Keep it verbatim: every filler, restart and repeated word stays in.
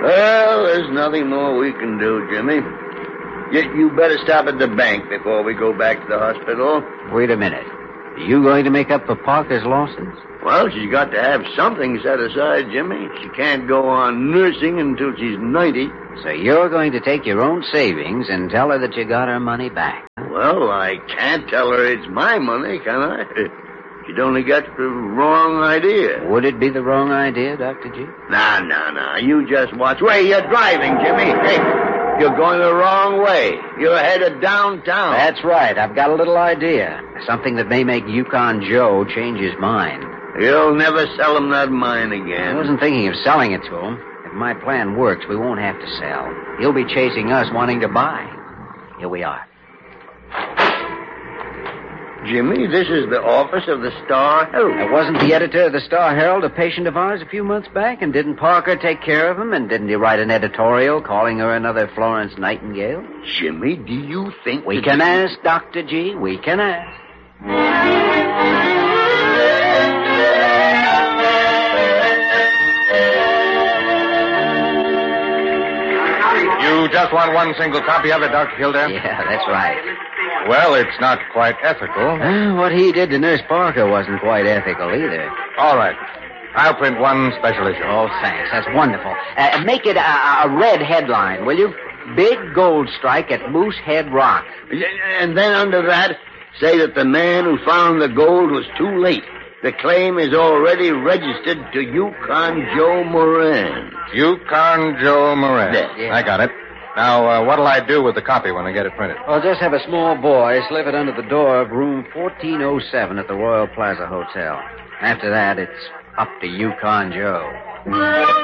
Well, there's nothing more we can do, Jimmy. Yet you better stop at the bank before we go back to the hospital. Wait a minute. Are you going to make up for Parker's losses? Well, she's got to have something set aside, Jimmy. She can't go on nursing until she's ninety. So you're going to take your own savings and tell her that you got her money back? Well, I can't tell her it's my money, can I? She'd only got the wrong idea. Would it be the wrong idea, Doctor G? Nah, nah, nah. You just watch. Wait, you're driving, Jimmy. Hey, you're going the wrong way. You're headed downtown. That's right. I've got a little idea. Something that may make Yukon Joe change his mind. You'll never sell him that mine again. I wasn't thinking of selling it to him. If my plan works, we won't have to sell. He'll be chasing us wanting to buy. Here we are. Jimmy, this is the office of the Star Herald. I wasn't the editor of the Star Herald a patient of ours a few months back? And didn't Parker take care of him? And didn't he write an editorial calling her another Florence Nightingale? Jimmy, do you think... We can ask, Doctor G. We can ask. You just want one single copy of it, Doctor Kildare? Yeah, that's right. Well, it's not quite ethical. Uh, what he did to Nurse Parker wasn't quite ethical either. All right. I'll print one special issue. Oh, thanks. That's wonderful. Uh, make it a, a red headline, will you? Big gold strike at Moosehead Rock. And then under that, say that the man who found the gold was too late. The claim is already registered to Yukon Joe Moran. Yukon Joe Moran. Yeah. I got it. Now, uh, what'll I do with the copy when I get it printed? Well, just have a small boy slip it under the door of room fourteen oh seven at the Royal Plaza Hotel. After that, it's up to Yukon Joe.